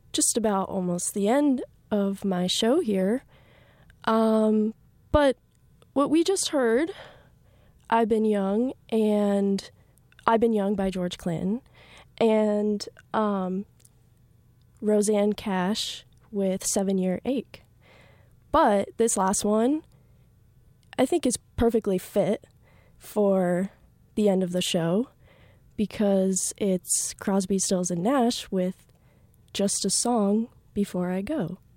just about almost the end of my show here. But what we just heard, I've Been Young by George Clinton, and Rosanne Cash with 7-Year Ache. But this last one, I think is perfectly fit for the end of the show because it's Crosby, Stills, and Nash with Just a Song Before I Go.